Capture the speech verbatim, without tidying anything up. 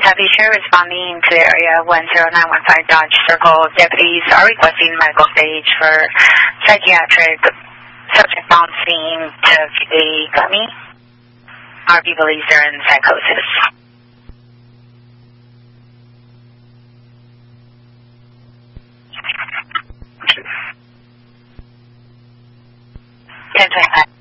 Happy Share responding to area one zero nine one five Dodge Circle. Deputies are requesting medical stage for psychiatric subject on scene to a dummy. R V believes they're in psychosis. ten twenty-five.